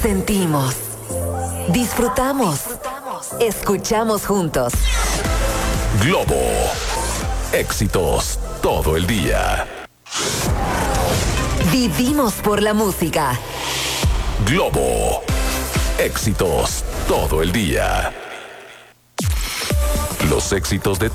Sentimos, disfrutamos, escuchamos juntos. Globo. Éxitos todo el día. Vivimos por la música. Globo. Éxitos todo el día. Los éxitos de